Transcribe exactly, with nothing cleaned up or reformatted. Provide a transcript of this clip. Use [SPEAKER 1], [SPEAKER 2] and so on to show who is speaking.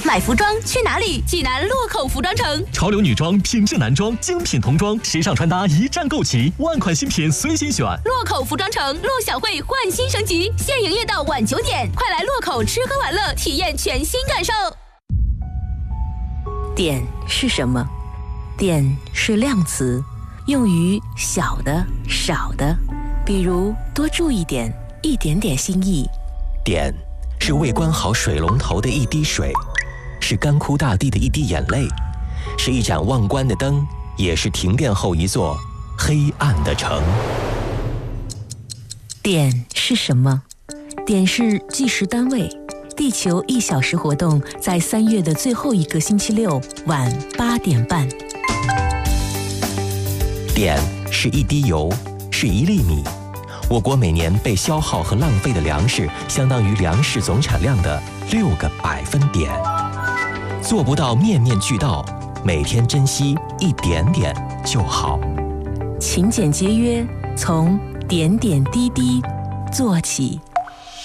[SPEAKER 1] 买服装去哪里？济南洛口服装城。
[SPEAKER 2] 潮流女装、品质男装、精品童装，时尚穿搭一站购齐，万款新品随心选。
[SPEAKER 1] 洛口服装城陆小慧焕新升级，现营业到晚九点，快来洛口吃喝玩乐，体验全新感受。
[SPEAKER 3] 点是什么？点是量词，用于小的、少的，比如多注意点、一点点心意。
[SPEAKER 4] 点是未关好水龙头的一滴水，是干枯大地的一滴眼泪，是一盏忘关的灯，也是停电后一座黑暗的城。
[SPEAKER 3] 点是什么？点是计时单位。地球一小时活动在三月的最后一个星期六晚八点半。
[SPEAKER 4] 点是一滴油，是一粒米。我国每年被消耗和浪费的粮食，相当于粮食总产量的六个百分点。做不到面面俱到，每天珍惜一点点就好。
[SPEAKER 3] 勤俭节约，从点点滴滴做起。